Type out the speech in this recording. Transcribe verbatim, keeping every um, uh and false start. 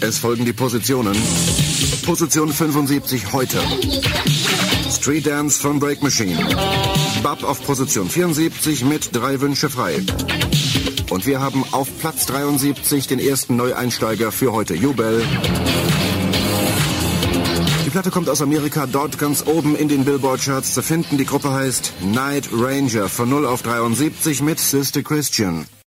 Es folgen die Positionen. Position fünfundsiebzig heute. Street Dance von Break Machine. Bub auf Position vierundsiebzig mit drei Wünsche frei. Und wir haben auf Platz dreiundsiebzig den ersten Neueinsteiger für heute, Jubel. Die Platte kommt aus Amerika, dort ganz oben in den Billboard-Charts zu finden. Die Gruppe heißt Night Ranger, von null auf dreiundsiebzig mit Sister Christian.